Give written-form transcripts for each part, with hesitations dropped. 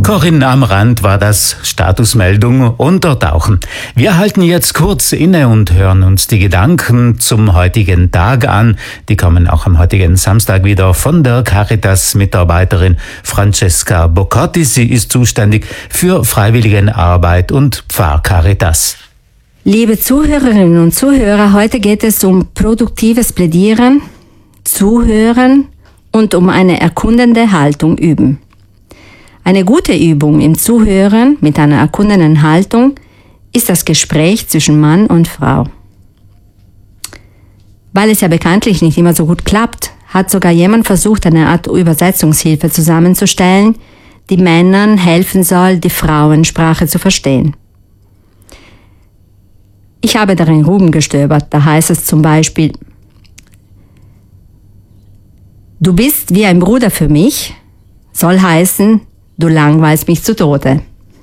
Corinne am Rand war das, Statusmeldung Untertauchen. Wir halten jetzt kurz inne und hören uns die Gedanken zum heutigen Tag an. Die kommen auch am heutigen Samstag wieder von der Caritas-Mitarbeiterin Francesca Boccotti. Sie ist zuständig für Freiwilligenarbeit und Pfarrcaritas. Liebe Zuhörerinnen und Zuhörer, heute geht es um produktives Plädieren, Zuhören und um eine erkundende Haltung üben. Eine gute Übung im Zuhören mit einer erkundenden Haltung ist das Gespräch zwischen Mann und Frau. Weil es ja bekanntlich nicht immer so gut klappt, hat sogar jemand versucht, eine Art Übersetzungshilfe zusammenzustellen, die Männern helfen soll, die Frauensprache zu verstehen. Ich habe darin rumgestöbert, da heißt es zum Beispiel: Du bist wie ein Bruder für mich, soll heißen, du langweilst mich zu Tode.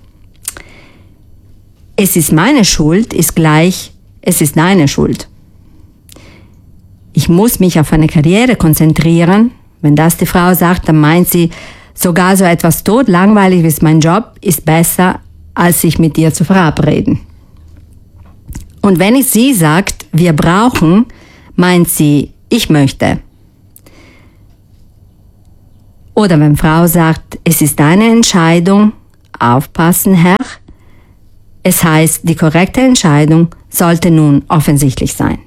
Es ist meine Schuld ist gleich, es ist deine Schuld. Ich muss mich auf eine Karriere konzentrieren. Wenn das die Frau sagt, dann meint sie, sogar so etwas totlangweilig wie mein Job ist besser, als sich mit dir zu verabreden. Und wenn sie sagt, wir brauchen, meint sie, ich möchte. Oder wenn Frau sagt, es ist deine Entscheidung, aufpassen, Herr. Es heißt, die korrekte Entscheidung sollte nun offensichtlich sein.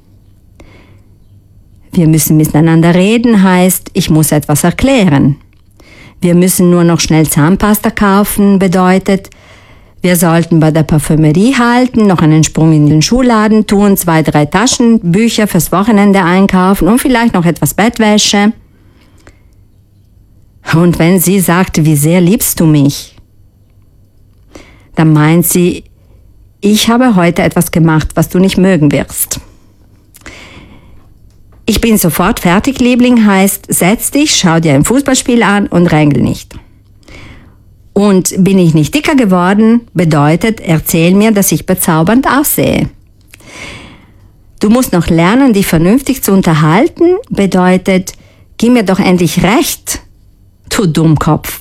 Wir müssen miteinander reden, heißt, ich muss etwas erklären. Wir müssen nur noch schnell Zahnpasta kaufen, bedeutet, wir sollten bei der Parfümerie halten, noch einen Sprung in den Schuhladen tun, 2, 3 Taschenbücher fürs Wochenende einkaufen und vielleicht noch etwas Bettwäsche. Und wenn sie sagt, wie sehr liebst du mich, dann meint sie, ich habe heute etwas gemacht, was du nicht mögen wirst. Ich bin sofort fertig, Liebling, heißt, setz dich, schau dir ein Fußballspiel an und rängel nicht. Und bin ich nicht dicker geworden, bedeutet, erzähl mir, dass ich bezaubernd aussehe. Du musst noch lernen, dich vernünftig zu unterhalten, bedeutet, gib mir doch endlich recht, du Dummkopf.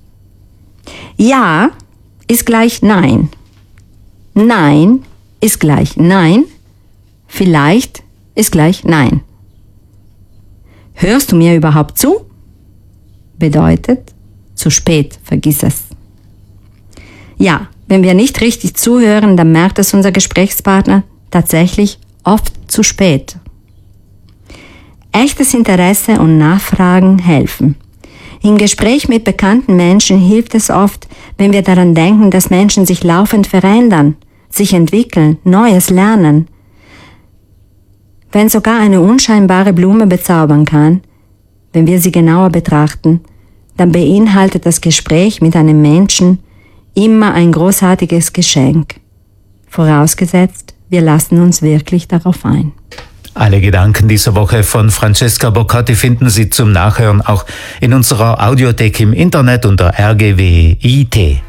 Ja ist gleich Nein. Nein ist gleich Nein. Vielleicht ist gleich Nein. Hörst du mir überhaupt zu? Bedeutet, zu spät, vergiss es. Ja, wenn wir nicht richtig zuhören, dann merkt es unser Gesprächspartner tatsächlich oft zu spät. Echtes Interesse und Nachfragen helfen. Im Gespräch mit bekannten Menschen hilft es oft, wenn wir daran denken, dass Menschen sich laufend verändern, sich entwickeln, Neues lernen. Wenn sogar eine unscheinbare Blume bezaubern kann, wenn wir sie genauer betrachten, dann beinhaltet das Gespräch mit einem Menschen immer ein großartiges Geschenk. Vorausgesetzt, wir lassen uns wirklich darauf ein. Alle Gedanken dieser Woche von Francesca Boccotti finden Sie zum Nachhören auch in unserer Audiothek im Internet unter rgwit.